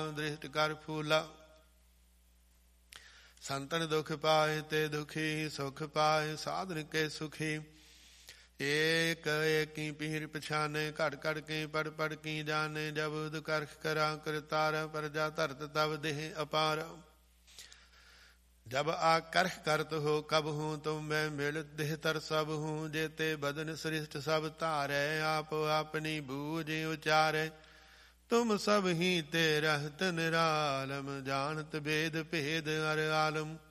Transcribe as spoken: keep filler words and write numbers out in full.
ਦ੍ਰਿਸ਼ਟ ਕਰ ਫੂਲਾ। ਸੰਤਨ ਦੁਖ ਪਾਏ ਤੇ ਦੁਖੀ, ਸੁਖ ਪਾਏ ਸਾਧਨ ਕੇ ਸੁਖੀ। ਏਕ ਏਕੀ ਪੀਰ ਪਛਾਨੇ, ਘੜ ਘੜ ਕੇ ਪੜ ਪੜ ਕੀ ਜਾਣੇ। ਜਬ ਉਦ ਕਰਖ ਕਰਾ ਕਰਤਾਰ, ਪ੍ਰਜਾ ਧਰਤ ਤਬ ਦੇਹ ਅਪਾਰ। जब आकर्ष करत हो कब हूँ, तुम मैं मिल देह तर सब हूँ। जेते बदन सृष्ट सब तारे, आप अपनी बूझ उचारे। तुम सब ही ते रहत निरालम, जानत भेद भेद अर आलम।